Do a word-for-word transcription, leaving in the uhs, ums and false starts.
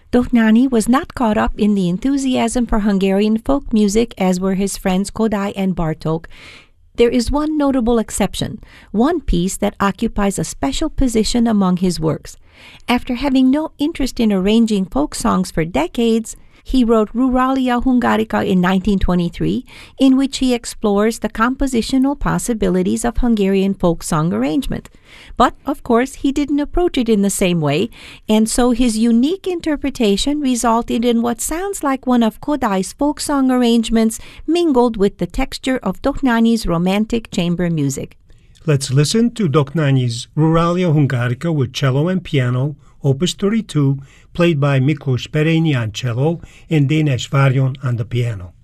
Dohnányi was not caught up in the enthusiasm for Hungarian folk music as were his friends Kodály and Bartók. There is one notable exception, one piece that occupies a special position among his works. After having no interest in arranging folk songs for decades, he wrote Ruralia Hungarica in nineteen twenty-three, in which he explores the compositional possibilities of Hungarian folk song arrangement. But, of course, he didn't approach it in the same way, and so his unique interpretation resulted in what sounds like one of Kodály's folk song arrangements mingled with the texture of Dohnányi's romantic chamber music. Let's listen to Dohnányi's Ruralia Hungarica with cello and piano, Opus thirty-two, played by Miklós Perényi on cello and Dénes Várjon on the piano.